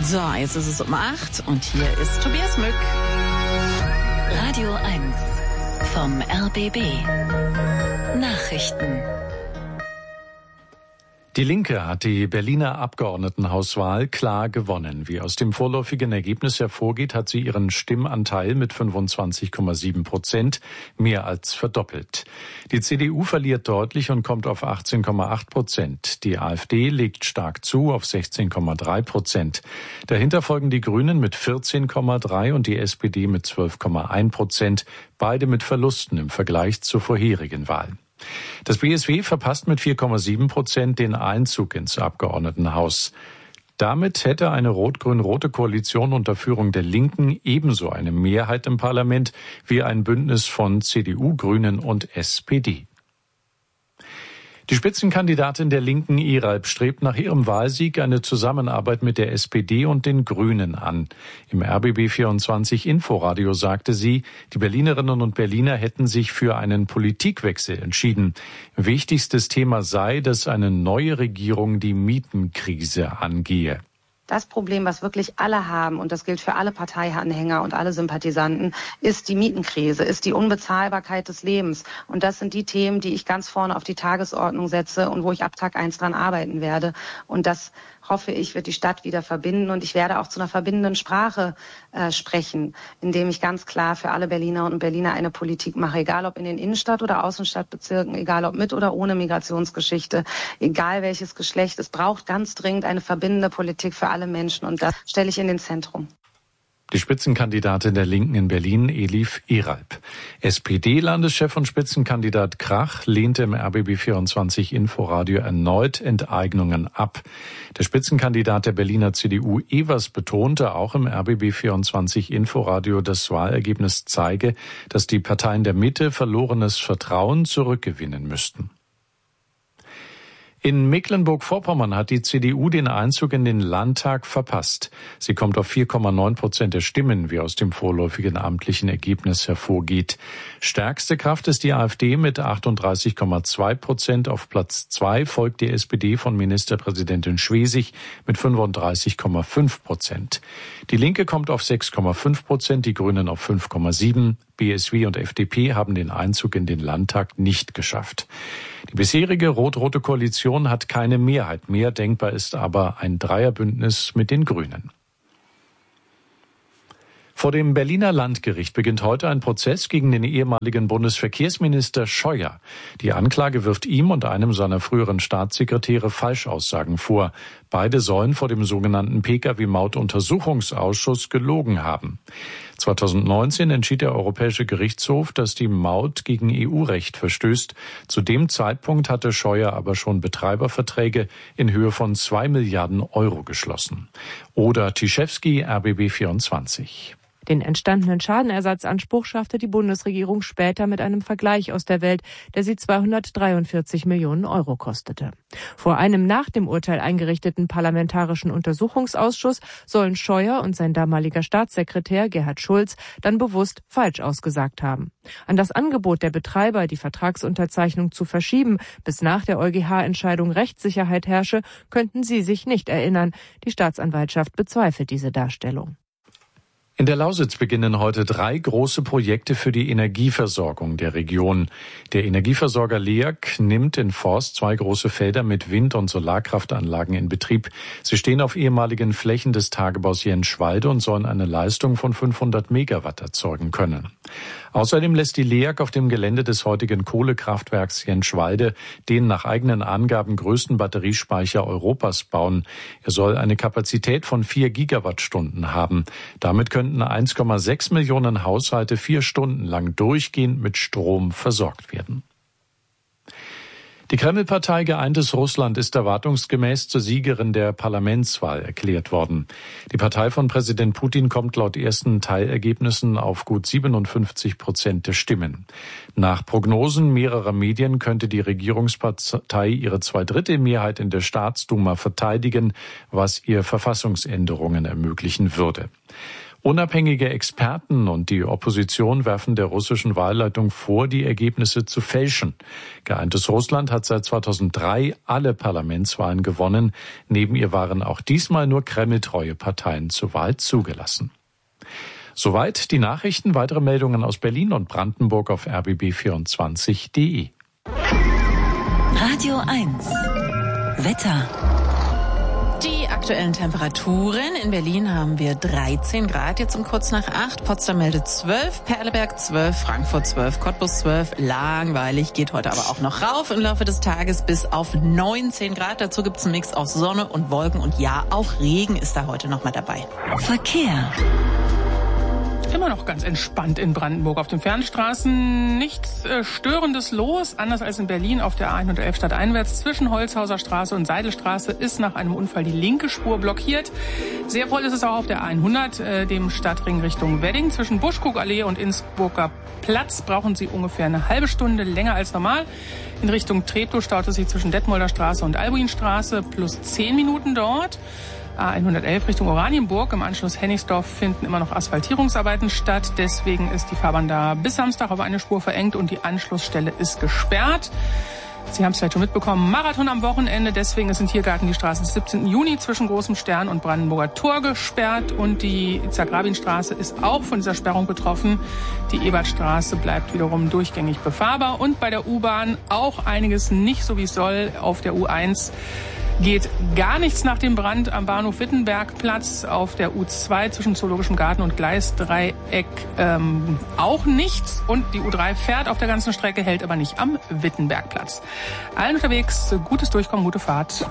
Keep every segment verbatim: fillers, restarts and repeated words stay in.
So, jetzt ist es um acht und hier ist Tobias Mück. Radio eins vom R B B. Nachrichten. Die Linke hat die Berliner Abgeordnetenhauswahl klar gewonnen. Wie aus dem vorläufigen Ergebnis hervorgeht, hat sie ihren Stimmanteil mit fünfundzwanzig Komma sieben Prozent mehr als verdoppelt. Die C D U verliert deutlich und kommt auf achtzehn Komma acht Prozent. Die AfD legt stark zu auf sechzehn Komma drei Prozent. Dahinter folgen die Grünen mit vierzehn Komma drei und die S P D mit zwölf Komma eins Prozent, beide mit Verlusten im Vergleich zur vorherigen Wahl. Das B S W verpasst mit vier Komma sieben Prozent den Einzug ins Abgeordnetenhaus. Damit hätte eine rot-grün-rote Koalition unter Führung der Linken ebenso eine Mehrheit im Parlament wie ein Bündnis von C D U, Grünen und S P D. Die Spitzenkandidatin der Linken, Iralp, strebt nach ihrem Wahlsieg eine Zusammenarbeit mit der S P D und den Grünen an. Im R B B vierundzwanzig Inforadio sagte sie, die Berlinerinnen und Berliner hätten sich für einen Politikwechsel entschieden. Wichtigstes Thema sei, dass eine neue Regierung die Mietenkrise angehe. Das Problem, was wirklich alle haben, und das gilt für alle Parteianhänger und alle Sympathisanten, ist die Mietenkrise, ist die Unbezahlbarkeit des Lebens. Und das sind die Themen, die ich ganz vorne auf die Tagesordnung setze und wo ich ab Tag eins dran arbeiten werde. Und das, hoffe ich, wird die Stadt wieder verbinden. Und ich werde auch zu einer verbindenden Sprache äh, sprechen, indem ich ganz klar für alle Berlinerinnen und Berliner eine Politik mache, egal ob in den Innenstadt- oder Außenstadtbezirken, egal ob mit oder ohne Migrationsgeschichte, egal welches Geschlecht. Es braucht ganz dringend eine verbindende Politik für alle Menschen und das stelle ich in den Zentrum. Die Spitzenkandidatin der Linken in Berlin, Elif Iralp. S P D-Landeschef und Spitzenkandidat Krach lehnte im R B B vierundzwanzig Inforadio erneut Enteignungen ab. Der Spitzenkandidat der Berliner C D U, Evers, betonte auch im R B B vierundzwanzig Inforadio, das Wahlergebnis zeige, dass die Parteien der Mitte verlorenes Vertrauen zurückgewinnen müssten. In Mecklenburg-Vorpommern hat die C D U den Einzug in den Landtag verpasst. Sie kommt auf vier Komma neun Prozent der Stimmen, wie aus dem vorläufigen amtlichen Ergebnis hervorgeht. Stärkste Kraft ist die AfD mit achtunddreißig Komma zwei Prozent. Auf Platz zwei folgt die S P D von Ministerpräsidentin Schwesig mit fünfunddreißig Komma fünf Prozent. Die Linke kommt auf sechs Komma fünf Prozent, die Grünen auf fünf Komma sieben. B S W und F D P haben den Einzug in den Landtag nicht geschafft. Die bisherige rot-rote Koalition hat keine Mehrheit mehr. Denkbar ist aber ein Dreierbündnis mit den Grünen. Vor dem Berliner Landgericht beginnt heute ein Prozess gegen den ehemaligen Bundesverkehrsminister Scheuer. Die Anklage wirft ihm und einem seiner früheren Staatssekretäre Falschaussagen vor. Beide sollen vor dem sogenannten Pkw-Maut-Untersuchungsausschuss gelogen haben. zweitausendneunzehn entschied der Europäische Gerichtshof, dass die Maut gegen E U-Recht verstößt. Zu dem Zeitpunkt hatte Scheuer aber schon Betreiberverträge in Höhe von zwei Milliarden Euro geschlossen. Oder Tischewski, R B B vierundzwanzig. Den entstandenen Schadenersatzanspruch schaffte die Bundesregierung später mit einem Vergleich aus der Welt, der sie zweihundertdreiundvierzig Millionen Euro kostete. Vor einem nach dem Urteil eingerichteten Parlamentarischen Untersuchungsausschuss sollen Scheuer und sein damaliger Staatssekretär Gerhard Schulz dann bewusst falsch ausgesagt haben. An das Angebot der Betreiber, die Vertragsunterzeichnung zu verschieben, bis nach der EuGH-Entscheidung Rechtssicherheit herrsche, könnten sie sich nicht erinnern. Die Staatsanwaltschaft bezweifelt diese Darstellung. In der Lausitz beginnen heute drei große Projekte für die Energieversorgung der Region. Der Energieversorger L E A G nimmt in Forst zwei große Felder mit Wind- und Solarkraftanlagen in Betrieb. Sie stehen auf ehemaligen Flächen des Tagebaus Jenschwalde und sollen eine Leistung von fünfhundert Megawatt erzeugen können. Außerdem lässt die L E A G auf dem Gelände des heutigen Kohlekraftwerks Jenschwalde den nach eigenen Angaben größten Batteriespeicher Europas bauen. Er soll eine Kapazität von vier Gigawattstunden haben. Damit könnten eins Komma sechs Millionen Haushalte vier Stunden lang durchgehend mit Strom versorgt werden. Die Kreml-Partei Geeintes Russland ist erwartungsgemäß zur Siegerin der Parlamentswahl erklärt worden. Die Partei von Präsident Putin kommt laut ersten Teilergebnissen auf gut siebenundfünfzig Prozent der Stimmen. Nach Prognosen mehrerer Medien könnte die Regierungspartei ihre Zweidrittelmehrheit in der Staatsduma verteidigen, was ihr Verfassungsänderungen ermöglichen würde. Unabhängige Experten und die Opposition werfen der russischen Wahlleitung vor, die Ergebnisse zu fälschen. Geeintes Russland hat seit zweitausenddrei alle Parlamentswahlen gewonnen. Neben ihr waren auch diesmal nur kremltreue Parteien zur Wahl zugelassen. Soweit die Nachrichten. Weitere Meldungen aus Berlin und Brandenburg auf r b b vierundzwanzig punkt d e. Radio eins. Wetter. Die aktuellen Temperaturen. In Berlin haben wir dreizehn Grad, jetzt um kurz nach acht. Potsdam meldet zwölf, Perleberg zwölf, Frankfurt zwölf, Cottbus zwölf. Langweilig, geht heute aber auch noch rauf im Laufe des Tages bis auf neunzehn Grad. Dazu gibt's einen Mix aus Sonne und Wolken und ja, auch Regen ist da heute noch mal dabei. Verkehr. Immer noch ganz entspannt in Brandenburg. Auf den Fernstraßen nichts äh, Störendes los. Anders als in Berlin auf der A hundertelf stadteinwärts zwischen Holzhauser Straße und Seidelstraße ist nach einem Unfall die linke Spur blockiert. Sehr voll ist es auch auf der A hundert, äh, dem Stadtring Richtung Wedding. Zwischen Buschkuckallee und Innsbrucker Platz brauchen Sie ungefähr eine halbe Stunde länger als normal. In Richtung Treptow staut es sich zwischen Detmolder Straße und Albuinstraße plus zehn Minuten dort. A hundertelf Richtung Oranienburg. Im Anschluss Hennigsdorf finden immer noch Asphaltierungsarbeiten statt. Deswegen ist die Fahrbahn da bis Samstag auf eine Spur verengt und die Anschlussstelle ist gesperrt. Sie haben es vielleicht schon mitbekommen, Marathon am Wochenende. Deswegen ist in Tiergarten die Straße des siebzehnten Juni zwischen Großem Stern und Brandenburger Tor gesperrt. Und die Itzhak-Rabin-Straße ist auch von dieser Sperrung betroffen. Die Ebertstraße bleibt wiederum durchgängig befahrbar. Und bei der U-Bahn auch einiges nicht so, wie es soll. Auf der U eins geht gar nichts nach dem Brand am Bahnhof Wittenbergplatz. Auf der U zwei zwischen Zoologischem Garten und Gleisdreieck ähm, auch nichts. Und die U drei fährt auf der ganzen Strecke, hält aber nicht am Wittenbergplatz. Allen unterwegs, gutes Durchkommen, gute Fahrt.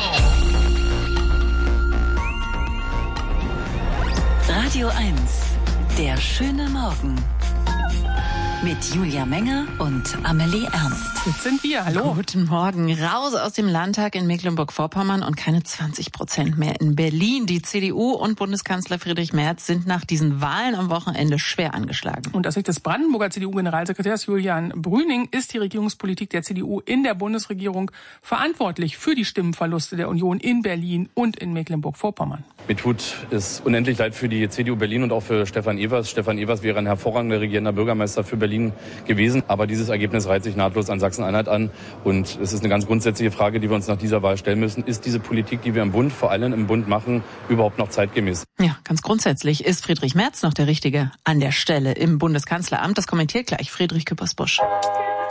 Radio eins. Der schöne Morgen. Mit Julia Menger und Amelie Ernst. Jetzt sind wir. Hallo. Guten Morgen. Raus aus dem Landtag in Mecklenburg-Vorpommern und keine zwanzig Prozent mehr in Berlin. Die C D U und Bundeskanzler Friedrich Merz sind nach diesen Wahlen am Wochenende schwer angeschlagen. Und aus Sicht des Brandenburger C D U-Generalsekretärs Julian Brüning ist die Regierungspolitik der C D U in der Bundesregierung verantwortlich für die Stimmenverluste der Union in Berlin und in Mecklenburg-Vorpommern. Mir tut es unendlich leid für die C D U Berlin und auch für Stefan Evers. Stefan Evers wäre ein hervorragender regierender Bürgermeister für Berlin gewesen. Aber dieses Ergebnis reiht sich nahtlos an Sachsen-Anhalt an. Und es ist eine ganz grundsätzliche Frage, die wir uns nach dieser Wahl stellen müssen. Ist diese Politik, die wir im Bund, vor allem im Bund machen, überhaupt noch zeitgemäß? Ja, ganz grundsätzlich. Ist Friedrich Merz noch der Richtige an der Stelle im Bundeskanzleramt? Das kommentiert gleich Friedrich Küppersbusch.